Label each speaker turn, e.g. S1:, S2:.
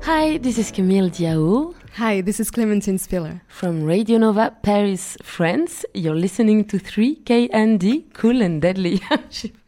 S1: Hi, this is Camille Diao.
S2: Hi, this is Clémentine Spiller.
S1: From Radio Nova Paris, France. You're listening to 3KND, Cool and Deadly.